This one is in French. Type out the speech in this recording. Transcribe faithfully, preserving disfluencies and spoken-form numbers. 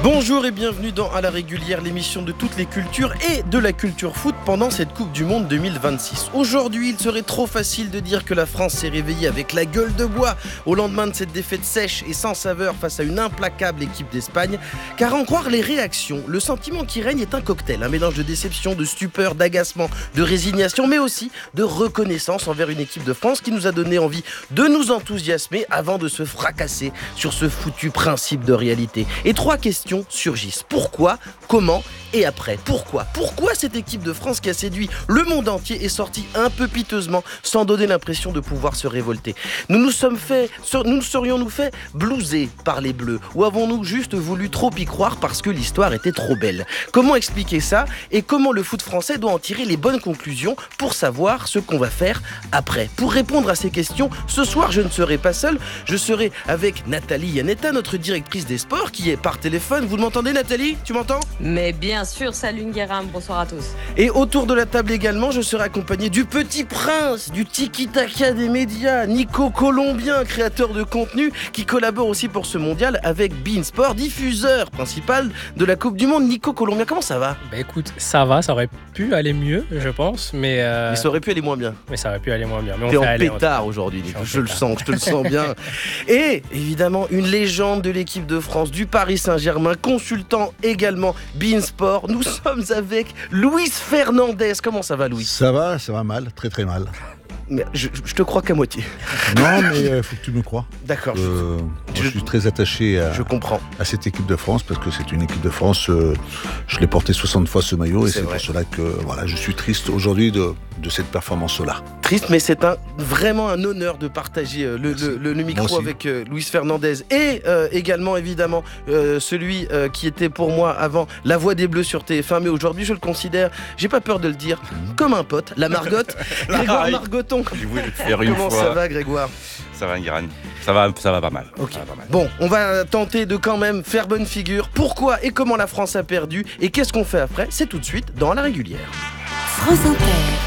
Bonjour et bienvenue dans À la régulière, l'émission de toutes les cultures et de la culture foot pendant cette Coupe du Monde deux mille vingt-six. Aujourd'hui, il serait trop facile de dire que la France s'est réveillée avec la gueule de bois au lendemain de cette défaite sèche et sans saveur face à une implacable équipe d'Espagne. Car à en croire les réactions, le sentiment qui règne est un cocktail, un mélange de déception, de stupeur, d'agacement, de résignation, mais aussi de reconnaissance envers une équipe de France qui nous a donné envie de nous enthousiasmer avant de se fracasser sur ce foutu principe de réalité. Et trois questions surgissent. Pourquoi, comment et après? Pourquoi Pourquoi cette équipe de France qui a séduit le monde entier est sortie un peu piteusement sans donner l'impression de pouvoir se révolter? Nous nous sommes fait, nous serions-nous fait blouser par les Bleus ou avons-nous juste voulu trop y croire parce que l'histoire était trop belle? Comment expliquer ça et comment le foot français doit en tirer les bonnes conclusions pour savoir ce qu'on va faire après? Pour répondre à ces questions, ce soir je ne serai pas seul, je serai avec Nathalie Yanetta, notre directrice des sports qui est par téléphone. Vous m'entendez Nathalie? Tu m'entends? Mais bien sûr, salut Ngueram, bonsoir à tous. Et autour de la table également, je serai accompagné du petit prince, du tiki-taka des médias, Nico Colombien, créateur de contenu, qui collabore aussi pour ce mondial avec beIN Sport, diffuseur principal de la Coupe du Monde. Nico Colombien, comment ça va? Bah écoute, ça va, ça aurait pu aller mieux, je pense, mais... Euh... Mais ça aurait pu aller moins bien. Mais ça aurait pu aller moins bien. Mais on T'es fait en aller, pétard aujourd'hui, Nico, je le sens, je te le sens bien. Et évidemment, une légende de l'équipe de France, du Paris Saint-Germain, consultant également beIN Sport. Nous sommes avec Luis Fernandez. Comment ça va, Luis? Ça va, ça va mal, très très mal. Mais je, je te crois qu'à moitié. Non, mais il euh, faut que tu me crois. D'accord. Euh, je, je suis très attaché à, je comprends. à cette équipe de France parce que c'est une équipe de France. Euh, je l'ai porté soixante fois ce maillot et c'est, c'est vrai. pour cela que voilà, je suis triste aujourd'hui de, de cette performance-là. Triste, mais c'est un, vraiment un honneur de partager euh, le, le, le, le micro avec euh, Luis Fernandez et euh, également évidemment euh, celui euh, qui était pour moi avant la voix des Bleus sur T F un, mais aujourd'hui je le considère, j'ai pas peur de le dire, mmh. comme un pote, la Margotte, Grégoire Margoton. J'ai voulu le faire une Comment fois. ça va, Grégoire? Ça va, Ngueram. Ça va, ça va pas mal. Okay. Ça va pas mal. Bon, on va tenter de quand même faire bonne figure. Pourquoi et comment la France a perdu et qu'est-ce qu'on fait après? C'est tout de suite dans La Régulière. France Inter.